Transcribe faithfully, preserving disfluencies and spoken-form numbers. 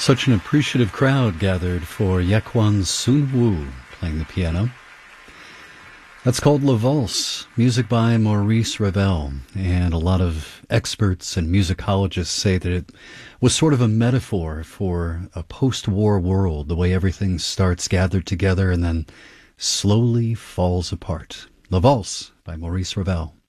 Such an appreciative crowd gathered for Yekwon Sun Woo playing the piano. That's called La Valse, music by Maurice Ravel, and a lot of experts and musicologists say that it was sort of a metaphor for a post-war world, the way everything starts gathered together and then slowly falls apart. La Valse by Maurice Ravel.